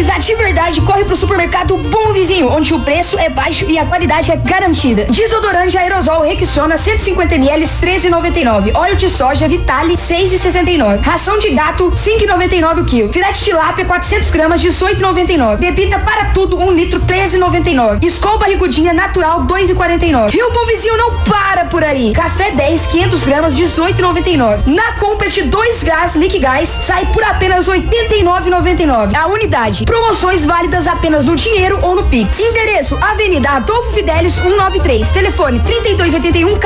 economizar de verdade, corre pro supermercado Bom Vizinho, onde o preço é baixo e a qualidade é garantida. Desodorante aerosol Rexona 150 ml 13,99. Óleo de soja Vitale 6,69. Ração de gato 5,99 o quilo. Filé de tilápia 400 gramas 18,99. Bebida para tudo 1 litro 13,99. Skol barrigudinha natural 2,49. Rio Bom Vizinho não para por aí. Café 10 500 gramas 18,99. Na compra de 2 gás Liquigás sai por apenas 89,99 a unidade. Promoções válidas apenas no dinheiro ou no Pix. Endereço: Avenida Adolfo Fidelis 193. Telefone 3281